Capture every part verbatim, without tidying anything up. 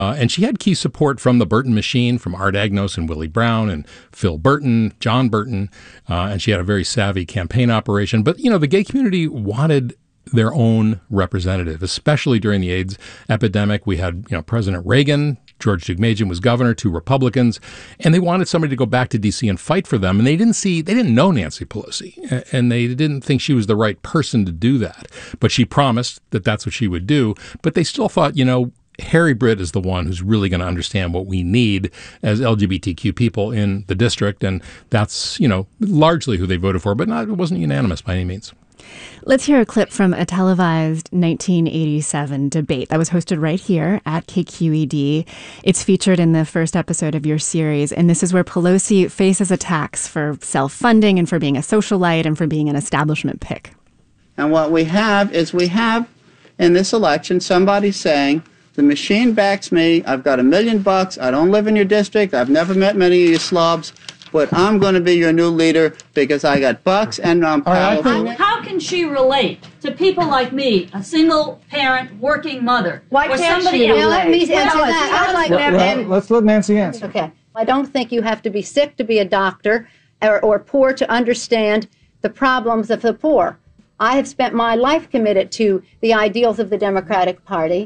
Uh, and she had key support from the Burton machine, from Art Agnos and Willie Brown and Phil Burton, John Burton, uh, and she had a very savvy campaign operation. But, you know, the gay community wanted their own representative, especially during the AIDS epidemic. We had, you know, President Reagan, George Deukmejian was governor, two Republicans, and they wanted somebody to go back to D C and fight for them. And they didn't see, they didn't know Nancy Pelosi, and they didn't think she was the right person to do that. But she promised that that's what she would do. But they still thought, you know, Harry Britt is the one who's really going to understand what we need as L G B T Q people in the district. And that's, you know, largely who they voted for, but not, it wasn't unanimous by any means. Let's hear a clip from a televised nineteen eighty-seven debate that was hosted right here at K Q E D. It's featured in the first episode of your series, and this is where Pelosi faces attacks for self-funding and for being a socialite and for being an establishment pick. And what we have is we have in this election somebody saying, the machine backs me, I've got a million bucks, I don't live in your district, I've never met many of you slobs, but I'm going to be your new leader because I got bucks and I'm powerful. How, how can she relate to people like me, a single parent, working mother? Why or can't somebody she else? relate? Let me answer Well, that. I'd like well, to- well, and- let's let Nancy answer. Okay. I don't think you have to be sick to be a doctor or, or poor to understand the problems of the poor. I have spent my life committed to the ideals of the Democratic Party.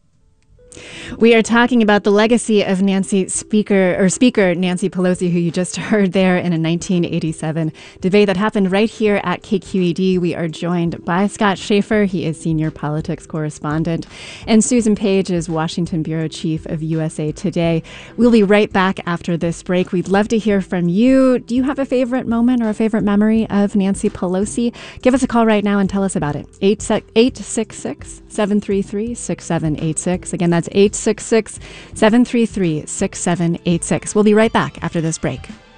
We are talking about the legacy of Nancy Speaker or Speaker Nancy Pelosi, who you just heard there in a nineteen eighty-seven debate that happened right here at K Q E D. We are joined by Scott Schaefer. He is senior politics correspondent, and Susan Page is Washington bureau chief of U S A Today. We'll be right back after this break. We'd love to hear from you. Do you have a favorite moment or a favorite memory of Nancy Pelosi? Give us a call right now and tell us about it. eight six six, seven three three, six seven eight six. Again, that's eight six six, seven three three, six seven eight six. We'll be right back after this break.